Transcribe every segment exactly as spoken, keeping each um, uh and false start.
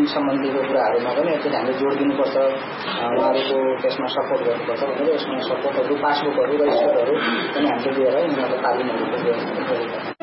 सम्बन्धीको कुराहरूमा पनि एकचोटि हामीले जोड दिनुपर्छ, उहाँहरूको त्यसमा सपोर्ट गर्नुपर्छ भनेर यसमा सपोर्टहरू, पासबुकहरू, रजिस्टरहरू पनि हामीले लिएर उनीहरूको तालिमहरूको व्यवस्था गरेका छौँ।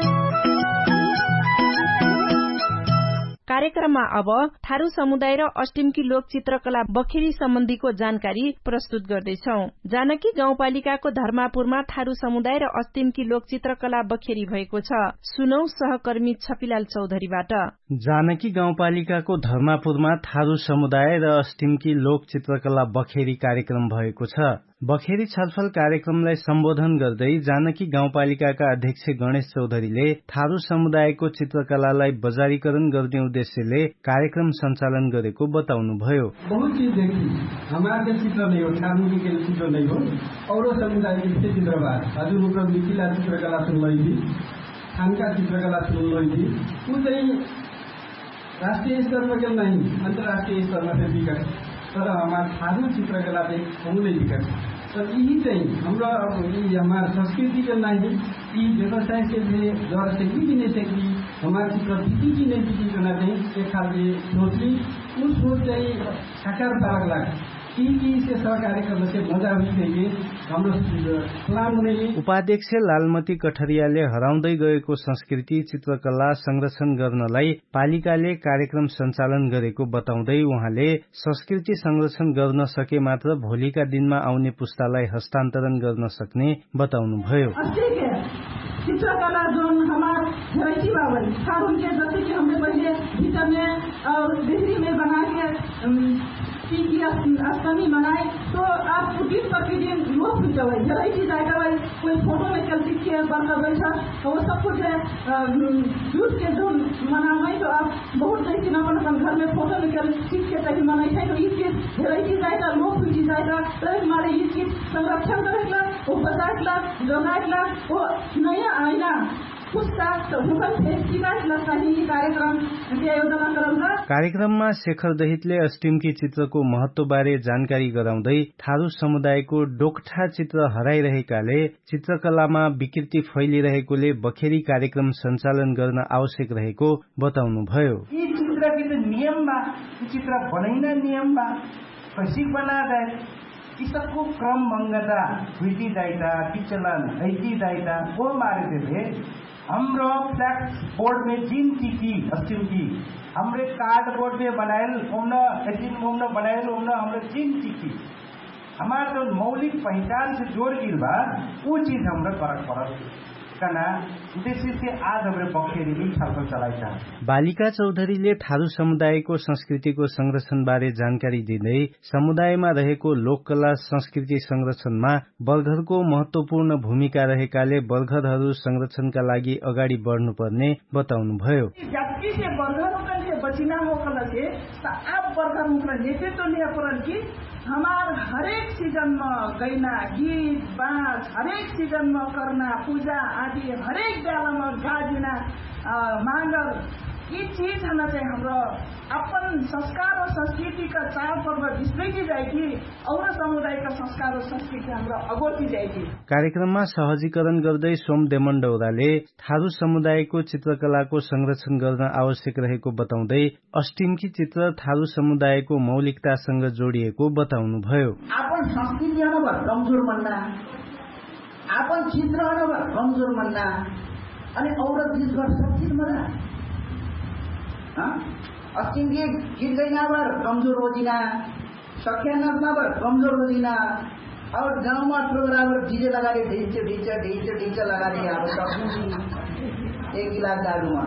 कार्यक्रममा अब थारू समुदाय र अस्टिमकी लोकचित्रकला बखेरी सम्बन्धीको जानकारी प्रस्तुत गर्दैछौ। जानकी गाउँपालिकाको धर्मापुरमा थारू समुदाय र अस्टिमकी लोकचित्रकला बखेरी भएको छ। सुनौ सहकर्मी छपिलाल चौधरीबाट। जानकी गाउँपालिकाको धर्मापुरमा थारू समुदाय र अस्टिमकी लोकचित्रकला बखेरी कार्यक्रम भएको छ। बखेरी छलफल कार्यक्रमलाई सम्बोधन गर्दै जानकी गाउँपालिकाका अध्यक्ष गणेश चौधरीले थारू समुदायको चित्रकलालाई बजारीकरण गर्ने उद्देश्यले कार्यक्रम सञ्चालन गरेको बताउनुभयो। बहुत चीज देखी, हमारे चित्र नहीं हो, थारू के चित्र नहीं हो, और समुदाय के चित्रबार हजुर उपलब्ध मिथिला चित्रकला सुन लै थी, थानका चित्रकला सुन लै थी, वो चाहिँ राष्ट्रिय स्तरमा के नहीं, अंतर्राष्ट्रीय स्तरमा से बिगड़, तर हमारे थारू चित्रकला चाहिँ बहुलै बिगड़। तर यही चाहिँ हाम्रो अब यी हमारे संस्कृति के नहीं, यी व्यवसाय के लिए द्वारा से भी नहीं सकती, हमारे चित्र बिकी की नहीं बिकी करना चाहिए, एक खालके सोचली, उस सोच चाहिँ साकार पारक लाग की की से सहकार्य गर्न से मजा हुई हाम्रो उपाध्यक्ष लालमती कठरियाले हराउँदै गएको संस्कृति चित्रकला संरक्षण गर्नलाई पालिकाले कार्यक्रम सञ्चालन गरेको बताउँदै उहाँले संस्कृति संरक्षण गर्न सके मात्र भोलिका दिनमा आउने पुस्तालाई हस्तान्तरण गर्न सक्ने बताउनुभयो। चित्रकला जोन हमारे झरैची बावन साबुन के जैसे कि हमने पहले भीतर में और बिजली में बना के की अष्टमी मनाए, तो आप दिन प्रतिदिन लोग जब झरैची जाएगा भाई कोई फोटो में चल दिखे बरका बैठा तो वो सब कुछ जूस के जो मना है, तो आप बहुत जैसे न अपन घर में फोटो निकल चीज के तभी मनाई है, तो इसके झरैची जाएगा लोग पीछे जाएगा, तो हमारे इसकी संरक्षण करेगा, वो बचाएगा, जगाएगा, वो नया आएगा। कार्यक्रममा शेखर दहितले अस्टिमकी चित्रको महत्व बारे जानकारी गराउँदै थारू समुदायको डोकठा चित्र हराइरहेकाले चित्रकलामा विकृति फैलिरहेकोले बखेरी कार्यक्रम सञ्चालन गर्न आवश्यक रहेको बताउनुभयो। यी चित्र के नियममा चित्र बनाइन नियममा कैसे बनाए यी सबको क्रम भङ्गता विधि दायिता विचलन ऐति दायिता वो मारे थे। हाम्रो फ्लैक्स बोर्ड में जिन टिकी अस्टिम की हमरे कार्ड बोर्ड में बनाए उम्न एजिन उम्न बनाए उम्न हमरे जिन टिकी हमारे जो मौलिक पहचान से जोड़ गिर बा वो चीज हमरा फरक फरक कना उद्देश्य से आज हमरे बखेरी भी छलफल चलाइछा। बालिका चौधरीले थारू समुदायको संस्कृतिको संरक्षण बारे जानकारी दिँदै समुदायमा रहेको लोककला संस्कृति संरक्षणमा बर्गरको महत्वपूर्ण भूमिका रहेकाले बर्गरहरू संरक्षणका लागि अगाडि बढ्नुपर्ने बताउनुभयो। बचिना हो कल के आप बर्गर मुखला नेतृत्व लिया परन की हमार हरेक सीजन में गैना गीत बाँस हरेक सीजन में करना पूजा आदि हरेक बेला में गाजिना मांगर ये चीज हमें चाहिए हाम्रो अपन संस्कार और संस्कृति का चाल पर्व बिस्रेकी जाएगी और समुदाय का संस्कार और संस्कृति हाम्रो अगोती जाएगी। कार्यक्रममा सहजीकरण गर्दै सोम देमण्डौराले थारू समुदायको चित्रकलाको संरक्षण गर्न आवश्यक रहेको बताउँदै अस्टिमकी चित्र थारू समुदायको मौलिकतासँग जोडिएको बताउनुभयो। अपन संस्कृति अनुभव कमजोर मन्ना अपन चित्र अनुभव कमजोर मन्ना अनि औरत बीचबाट सब चीज मना अस्टिम के गीत गैनावर कमजोर होजिना सख्या नचनावर कमजोर होजिना और गाँव में प्रोग्राम डीजे लगा के ढीचे ढीचे ढीचे ढीचे लगा के अब सब एक गिलास दारू में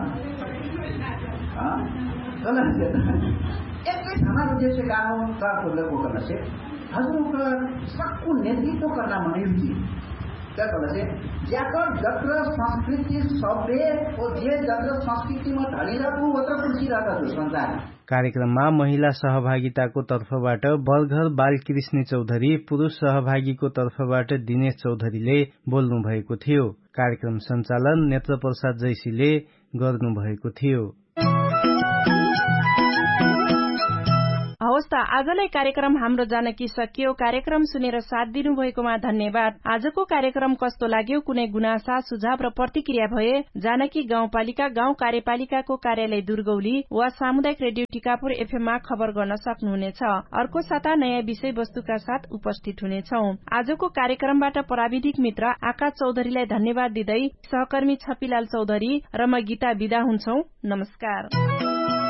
एक हमारे उद्देश्य का हो को करना से हजुर सबको नेतृत्व करना मनेगी ज्याकर जत्र संस्कृति सभ्य और जे जत्र संस्कृति में ढलिरहेको उत्र पुर्सिरहेका छु संसार। कार्यक्रममा महिला सहभागिताको तर्फबाट बर्गर बालकृष्ण चौधरी, पुरुष सहभागीको तर्फबाट दिनेश चौधरीले बोल्नु भएको थियो। कार्यक्रम सञ्चालन नेत्र प्रसाद जैसीले गर्नु भएको थियो। हवस् त आजलाई कार्यक्रम हाम्रो जानकी सकियो। कार्यक्रम सुनेर साथ दिनुभएकोमा धन्यवाद। आजको कार्यक्रम कस्तो लाग्यो, कुनै गुनासा सुझाव र प्रतिक्रिया भए जानकी गाउँपालिका गाउँ कार्यपालिकाको कार्यालय दुर्गौली वा सामुदायिक रेडियो टिकापुर एफएममा खबर गर्न सक्नुहुनेछ। अर्को साता नयाँ विषय वस्तुका साथ उपस्थित हुनेछौ। आजको कार्यक्रमबाट प्राविधिक मित्र आकाश चौधरीलाई धन्यवाद दिँदै सहकर्मी छपिलाल चौधरी र म गीता बिदा हुन्छौ। नमस्कार।